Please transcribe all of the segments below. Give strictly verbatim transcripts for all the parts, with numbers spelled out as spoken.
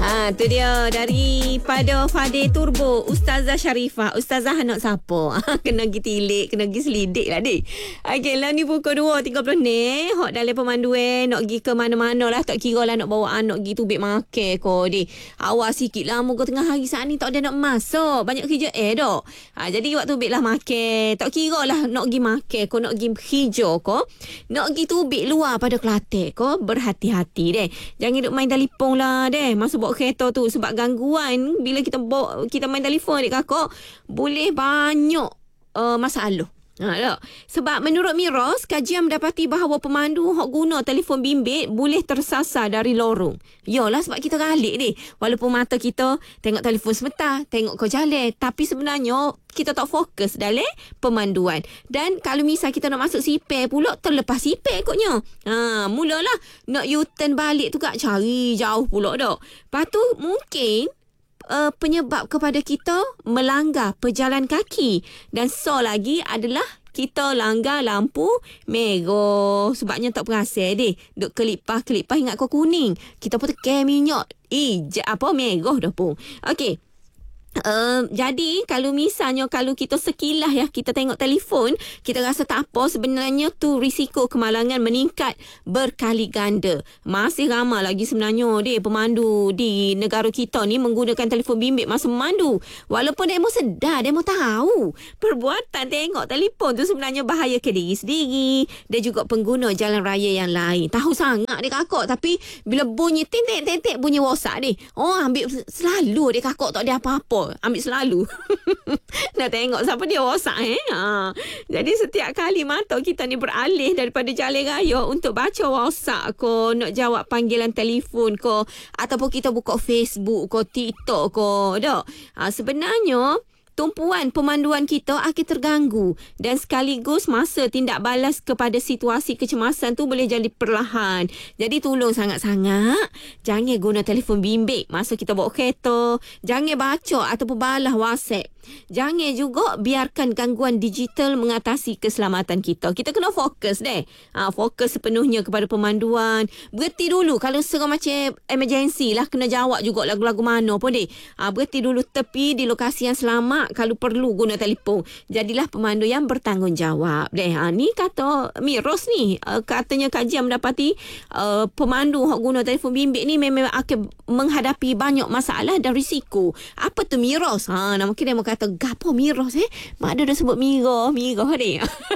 Ha, tu dia daripada Fadil Turbo, Ustazah Sharifah. Ustazah nak siapa? Kena pergi tilik, kena pergi selidik lah dik. Okey, lah ni pukul dua tiga puluh ni. Hok dalam pemandu eh, nak pergi ke mana-mana lah. Tak kira lah nak bawa anak pergi tubik makan ko dik. Awas sikit lah, moga tengah hari saat ni tak ada nak masuk. Banyak kerja eh dok. Ha, jadi waktu tubik lah makan. Tak kira lah nak pergi makan ko, nak pergi hijau ko. Nak pergi tubik luar pada Kelantan ko. Berhati-hati deh. Jangan duk main telefon lah deh. Masa bawa kereta tu, sebab gangguan bila kita bawa, kita main telefon adik kakak boleh banyak uh, masalah. Ha, tak? Sebab menurut Miros, kajian mendapati bahawa pemandu hok guna telefon bimbit boleh tersasar dari lorong. Yalah, sebab kita galik ni. Walaupun mata kita tengok telefon sebentar, tengok ke jalan, tapi sebenarnya kita tak fokus dalam pemanduan. Dan kalau misal kita nak masuk sipir pula, terlepas sipir koknya. Ha, mulalah nak U-turn balik tu kak cari jauh pula dak. Lepas tu mungkin Uh, penyebab kepada kita melanggar pejalan kaki. Dan so lagi adalah kita langgar lampu merah. Sebabnya tak perasan deh. Duk kelipah-kelipah ingat kau kuning. Kita pun tekan minyak. Eh, apa merah dah pun. Okey. Uh, jadi kalau misalnya kalau kita sekilas ya kita tengok telefon, kita rasa tak apa, sebenarnya tu risiko kemalangan meningkat berkali ganda. Masih ramai lagi sebenarnya dia pemandu di negara kita ni menggunakan telefon bimbit masa memandu. Walaupun demo sedar, demo tahu perbuatan tengok telefon tu sebenarnya bahaya ke diri sendiri dan juga pengguna jalan raya yang lain. Tahu sangat dia kakak, tapi bila bunyi tintik-tintik bunyi WhatsApp ni, oh ambil selalu dia kakak tak ada apa-apa. Ambil selalu. Nak tengok siapa dia WhatsApp eh. Ha. Jadi setiap kali mata kita ni beralih daripada jalan raya untuk baca WhatsApp ko, nak jawab panggilan telefon ko, ataupun kita buka Facebook ko, TikTok ko, tak? Ha, sebenarnya tumpuan pemanduan kita akan terganggu dan sekaligus masa tindak balas kepada situasi kecemasan tu boleh jadi perlahan. Jadi tolong sangat-sangat jangan guna telefon bimbit masa kita bawa kereta. Jangan baca ataupun balas WhatsApp. Jangan juga biarkan gangguan digital mengatasi keselamatan kita. Kita kena fokus deh. Ha, fokus sepenuhnya kepada pemanduan. Berhenti dulu kalau serang macam emergency lah, kena jawab juga lagu-lagu mana pun deh. Ha, berhenti dulu tepi di lokasi yang selamat kalau perlu guna telefon. Jadilah pemandu yang bertanggungjawab deh. Ha, ni kata Miros ni, uh, katanya kajian mendapati uh, pemandu yang guna telefon bimbit ni memang akan menghadapi banyak masalah dan risiko. Apa tu Miros? Ha, nama kita mau kata gapo Miros eh? Mak ada dah sebut Miro, Miro deh.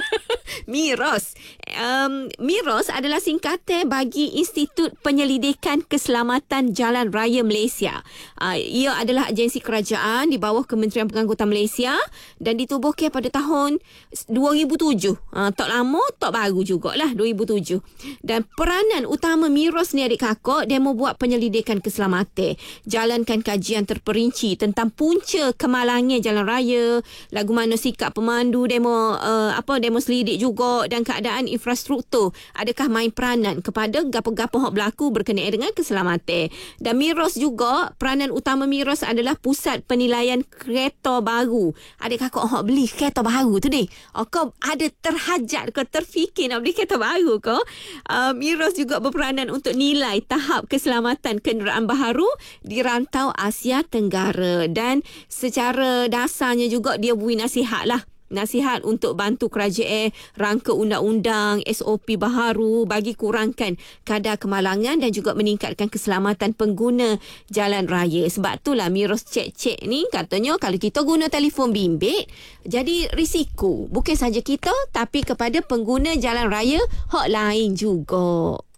Miros. Um, Miros adalah singkatan bagi Institut Penyelidikan Keselamatan Jalan Raya Malaysia. Uh, ia adalah agensi kerajaan di bawah Kementerian Pengangkutan Malaysia dan ditubuhkan pada tahun dua ribu tujuh. Uh, tak lama, tak baru jugalah, dua ribu tujuh. Dan peranan utama Miros ni adik kakak, dia mau buat penyelidikan keselamatan, jalankan kajian terperinci tentang punca kemalangan jalan raya, lagu mana sikap pemandu, demo uh, apa demo selidik juga, dan keadaan infrastruktur adakah main peranan kepada gapo-gapo hak berlaku berkenaan dengan keselamatan. Dan Miros juga, peranan utama Miros adalah pusat penilaian kereta baru. Adik kakak hak beli kereta baru tu deh, oh, kau ada terhajat ke terfikir nak beli kereta baru ke? uh, Miros juga berperanan untuk nilai tahap keselamatan kenderaan baharu di rantau Asia Tenggara, dan secara dasarnya juga dia beri nasihat lah. Nasihat untuk bantu kerajaan rangka undang-undang S O P baharu bagi kurangkan kadar kemalangan dan juga meningkatkan keselamatan pengguna jalan raya. Sebab itulah Miros cek-cek ni katanya kalau kita guna telefon bimbit jadi risiko bukan saja kita tapi kepada pengguna jalan raya hak lain juga.